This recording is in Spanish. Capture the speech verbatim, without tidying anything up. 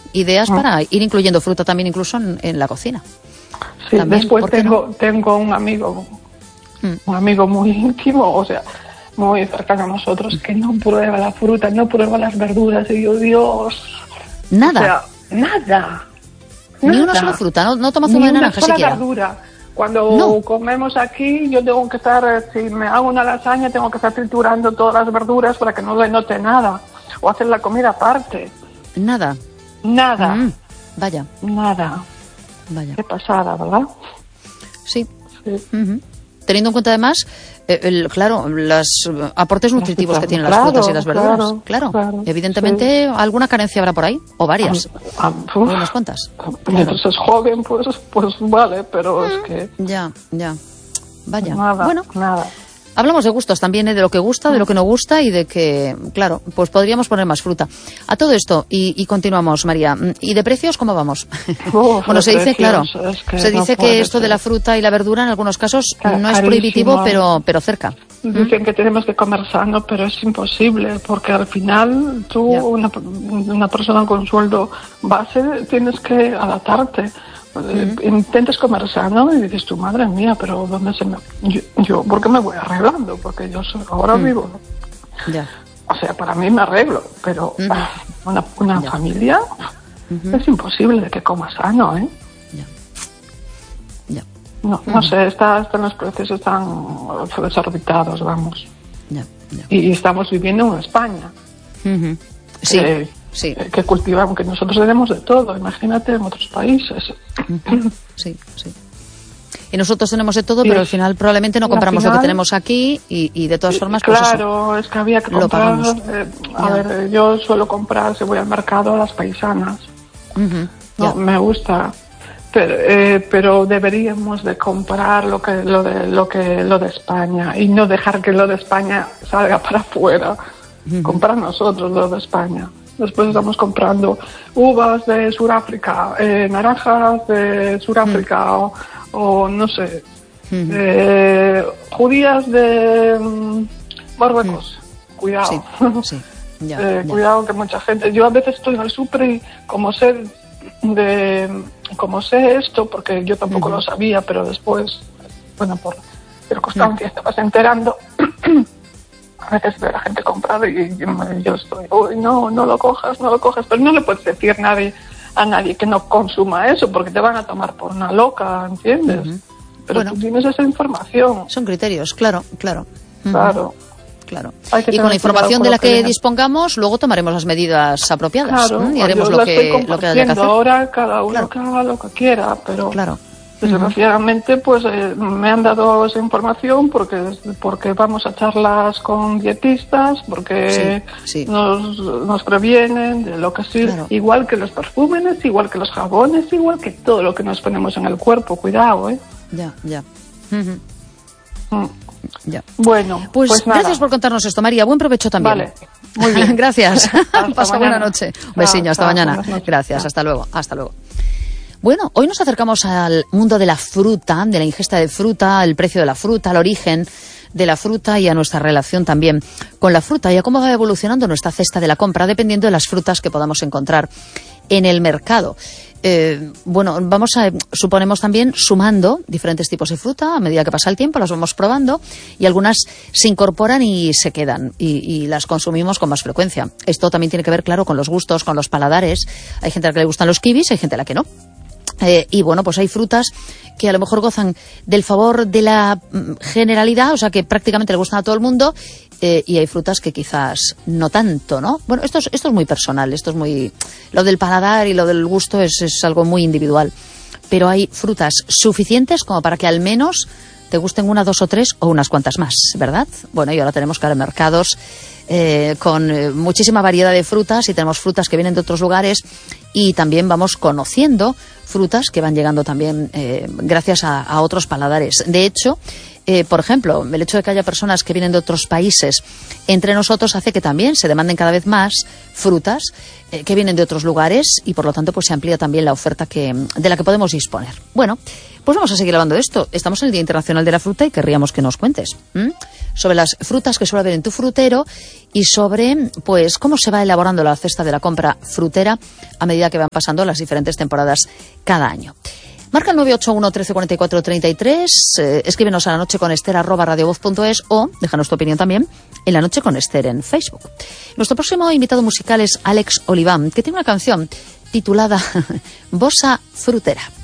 ideas mm. para ir incluyendo fruta también incluso en, en la cocina. Sí, también, después tengo, no? tengo un amigo, mm. un amigo muy íntimo, o sea, muy cercano a nosotros, que no prueba la fruta, no prueba las verduras, y yo, Dios... Nada. O sea, nada. Ni nada. una sola fruta, no, no toma zumo de naranja siquiera. Ni una sola verdura. Cuando no. comemos aquí, yo tengo que estar, si me hago una lasaña, tengo que estar triturando todas las verduras para que no le note nada. O hacer la comida aparte. Nada. Nada. Mm, vaya. Nada. Vaya. Qué pasada, ¿verdad? Sí. sí. Uh-huh. Teniendo en cuenta además, eh, el, claro, los aportes nutritivos que tienen claro, las frutas y las verduras. Claro, claro. claro Evidentemente, sí. alguna carencia habrá por ahí, o varias, um, um, o unas cuantas. Mientras claro. es joven, pues, pues vale, pero mm, es que... Ya, ya. Vaya. Nada, bueno, nada. Hablamos de gustos también, ¿eh? De lo que gusta, de lo que no gusta y de que, claro, pues podríamos poner más fruta. A todo esto, y, y continuamos, María. ¿Y de precios cómo vamos? Uf, bueno, se dice, claro, es que se dice no que esto ser. de la fruta y la verdura en algunos casos Car- no es carísimo. prohibitivo, pero, pero cerca. Dicen ¿Mm? que tenemos que comer sano, pero es imposible, porque al final tú, una, una persona con sueldo base, tienes que adaptarte. Uh-huh. Intentes comer sano y dices tu madre mía, pero ¿dónde se me...? Yo, yo ¿por qué me voy arreglando? Porque yo soy, ahora uh-huh. vivo. Ya. O sea, para mí me arreglo, pero uh-huh. una, una ya. familia uh-huh. es imposible de que coma sano, ¿eh? Ya. Ya. No, uh-huh. no sé, está, están los precios están desorbitados, vamos. Ya. Ya. Y estamos viviendo en España. Uh-huh. Sí. Eh, Sí. que cultivamos, que nosotros tenemos de todo, imagínate en otros países. Sí, sí. Y nosotros tenemos de todo, sí. pero al final probablemente no compramos final, lo que tenemos aquí y, y de todas formas claro, pues eso, es que había que comprar, eh, a ya. ver, yo suelo comprar, si voy al mercado, a las paisanas. Uh-huh. No, me gusta. Pero, eh, pero deberíamos de comprar lo que lo de lo que lo de España y no dejar que lo de España salga para afuera. Uh-huh. Comprar nosotros lo de España. Después estamos comprando uvas de Sudáfrica, eh, naranjas de Sudáfrica mm. o, o no sé, mm-hmm. eh, judías de um, Marruecos. Mm. Cuidado. Sí, sí. Ya, eh, ya. Cuidado que mucha gente... Yo a veces estoy en el súper y como sé, de, como sé esto, porque yo tampoco mm. lo sabía, pero después, bueno, por circunstancias mm. te vas enterando... A veces veo a la gente comprar y yo estoy, uy, no, no lo cojas, no lo cojas, pero no le puedes decir nadie, a nadie que no consuma eso, porque te van a tomar por una loca, ¿entiendes? Uh-huh. Pero bueno, tú tienes esa información. Son criterios, claro, claro. Uh-huh. Claro. Claro. Y con la información de la que, que dispongamos, luego tomaremos las medidas apropiadas. Claro, ¿eh? Y haremos lo que, lo que haya que hacer. Ahora cada uno claro. que haga lo que quiera, pero... Claro. Desgraciadamente, pues eh, me han dado esa información porque porque vamos a charlas con dietistas, porque sí, sí. Nos, nos previenen de lo que sí, claro. Igual que los perfumes, igual que los jabones, igual que todo lo que nos ponemos en el cuerpo. Cuidado, ¿eh? Ya, ya. Uh-huh. Mm. Ya. Bueno, pues, pues gracias por contarnos esto, María. Buen provecho también. Vale, muy bien. Gracias. Pasa mañana. Buena noche. Un besiño, hasta ah, mañana. Gracias, ah. hasta luego. Hasta luego. Bueno, hoy nos acercamos al mundo de la fruta, de la ingesta de fruta, el precio de la fruta, el origen de la fruta y a nuestra relación también con la fruta y a cómo va evolucionando nuestra cesta de la compra dependiendo de las frutas que podamos encontrar en el mercado. Eh, bueno, vamos a, suponemos también sumando diferentes tipos de fruta a medida que pasa el tiempo, las vamos probando y algunas se incorporan y se quedan y, y las consumimos con más frecuencia. Esto también tiene que ver, claro, con los gustos, con los paladares. Hay gente a la que le gustan los kiwis, hay gente a la que no. Eh, y bueno, pues hay frutas que a lo mejor gozan del favor de la generalidad, o sea que prácticamente le gustan a todo el mundo, eh, y hay frutas que quizás no tanto, ¿no? Bueno, esto es, esto es muy personal, esto es muy... Lo del paladar y lo del gusto es, es algo muy individual, pero hay frutas suficientes como para que al menos te gusten una, dos o tres o unas cuantas más, ¿verdad? Bueno, y ahora tenemos que ir a mercados eh, con eh, muchísima variedad de frutas y tenemos frutas que vienen de otros lugares y también vamos conociendo frutas que van llegando también eh, gracias a, a otros paladares. De hecho, Eh, por ejemplo, el hecho de que haya personas que vienen de otros países entre nosotros hace que también se demanden cada vez más frutas eh, que vienen de otros lugares y por lo tanto pues se amplía también la oferta que, de la que podemos disponer. Bueno, pues vamos a seguir hablando de esto. Estamos en el Día Internacional de la Fruta y querríamos que nos cuentes ¿m? sobre las frutas que suele haber en tu frutero y sobre pues cómo se va elaborando la cesta de la compra frutera a medida que van pasando las diferentes temporadas cada año. Marca el nueve ocho uno, trece, cuarenta y cuatro, treinta y tres, eh, escríbenos a la noche con Ester arroba radiovoz punto es o déjanos tu opinión también en La Noche con Ester en Facebook. Nuestro próximo invitado musical es Alex Oliván, que tiene una canción titulada Bossa Frutera.